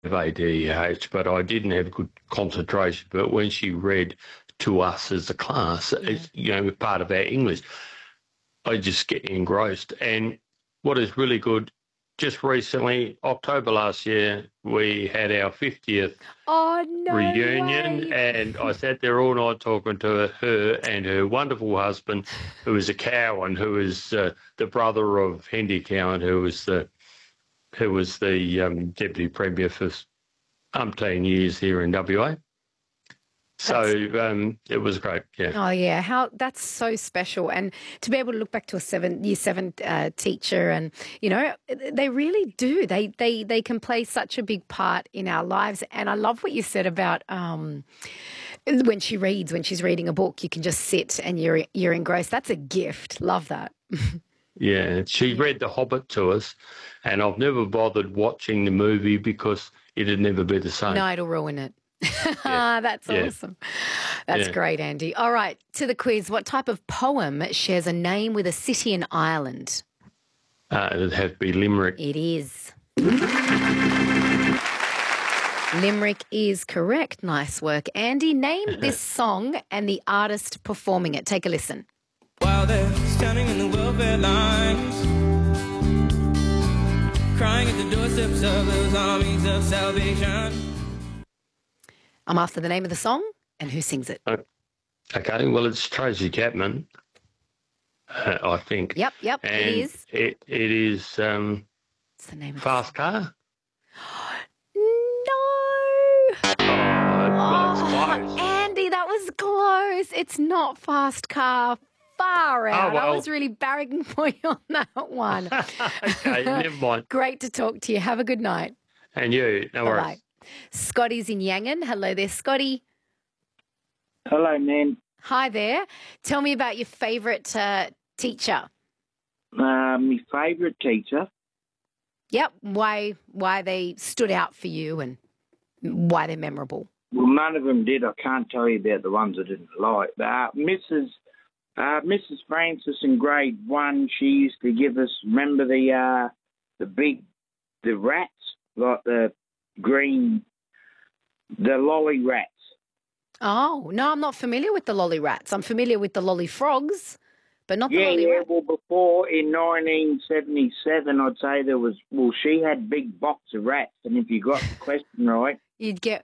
ADHD, but I didn't have good concentration. But when she read to us as a class, it's, part of our English, I just get engrossed. And what is really good, just recently, October last year, we had our 50th reunion, way. and I sat there all night talking to her and her wonderful husband, who is a Cowan, who is the brother of Hendy Cowan, who was the deputy premier for umpteen years here in WA. So it was great, yeah. Oh, yeah. That's so special. And to be able to look back to a year seven teacher and, they really do. They can play such a big part in our lives. And I love what you said about when she's reading a book, you can just sit and you're engrossed. That's a gift. Love that. Yeah, she read The Hobbit to us, and I've never bothered watching the movie because it'd never be the same. No, it'll ruin it. That's awesome. That's great, Andy. All right, to the quiz. What type of poem shares a name with a city in Ireland? It'd have to be Limerick. It is. Limerick is correct. Nice work, Andy. Name this song and the artist performing it. Take a listen. While they're standing in the welfare lines, crying at the doorsteps of those armies of salvation. I'm after the name of the song and who sings it. Okay, well, it's Tracy Chapman, I think. Yep, and it is. It is What's the name of Fast Car. No. It's close. Andy, that was close. It's not Fast Car. Far out. Oh, well. I was really barragging for you on that one. Okay, never mind. Great to talk to you. Have a good night. And you, no worries. Bye-bye. Scotty's in Yangon. Hello there, Scotty. Hello, man. Hi there. Tell me about your favourite teacher. My favourite teacher? Yep. Why they stood out for you and why they're memorable. Well, none of them did. I can't tell you about the ones I didn't like. Mrs. Francis in grade 1, she used to give us, remember the rats, like the lolly rats. Oh, no, I'm not familiar with the lolly rats. I'm familiar with the lolly frogs, but not the lolly rats. Well, before, in 1977, I'd say she had big box of rats, and if you got the question right, she'd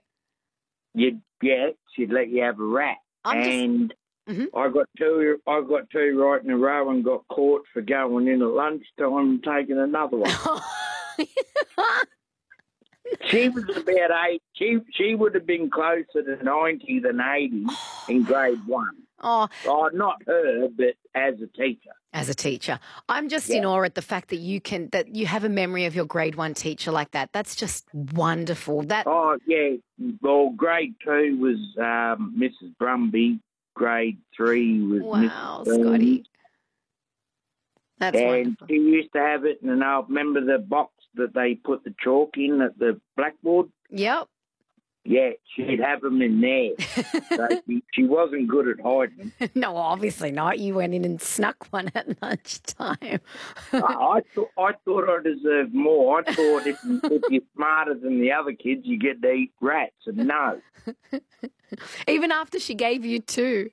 let you have a rat. I got two right in a row and got caught for going in at lunchtime and taking another one. She was about 8. She would have been closer to 90 than 80 in grade 1. Oh, not her, but as a teacher. As a teacher. I'm just in awe at the fact that you have a memory of your grade 1 teacher like that. That's just wonderful. Oh, yeah. Well, grade 2 was Mrs. Brumby. Grade 3 was wow, Mrs. Scotty. That's wonderful. And she used to have it, and I remember the box that they put the chalk in at the blackboard. Yep. Yeah, she'd have them in there. So she wasn't good at hiding. No, obviously not. You went in and snuck one at lunchtime. I thought I deserved more. I thought if you're smarter than the other kids, you get to eat rats, and no. Even after she gave you 2.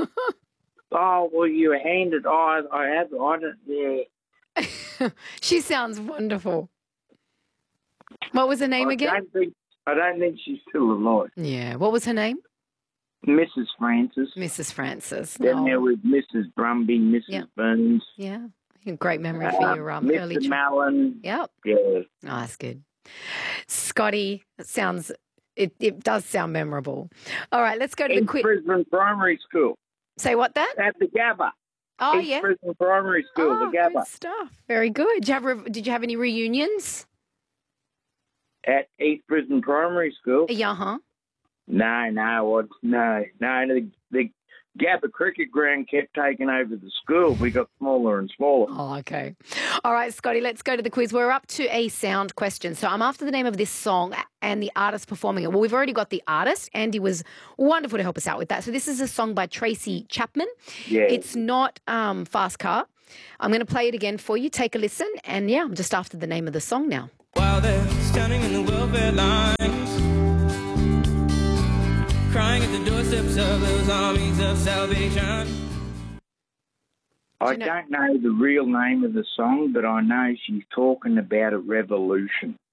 Oh, well, you were handed. I don't. Yeah. She sounds wonderful. What was her name again? I don't think she's still alive. Yeah. What was her name? Mrs. Francis. Mrs. Francis. Then there was Mrs. Brumby, Mrs. Burns. Yeah. Great memory for your early Mr. Mallon. Yep. Yeah. Oh, that's good. Scotty, it does sound memorable. All right, let's go to the quick. Brisbane Primary School. Say what that? At the Gabba. Oh, East Brisbane Primary School, the Gabba. Good stuff. Very good. Did you have any reunions? At East Brisbane Primary School? Yeah, huh? No. The Gabba cricket ground kept taking over the school. We got smaller and smaller. Oh, okay. All right, Scotty, let's go to the quiz. We're up to a sound question. So I'm after the name of this song and the artist performing it. Well, we've already got the artist. Andy was wonderful to help us out with that. So this is a song by Tracy Chapman. Yeah. It's not Fast Car. I'm going to play it again for you. Take a listen. And, I'm just after the name of the song now. While while they're standing in the welfare lines, crying at the doorsteps of those armies of salvation. I don't know the real name of the song, but I know she's talking about a revolution.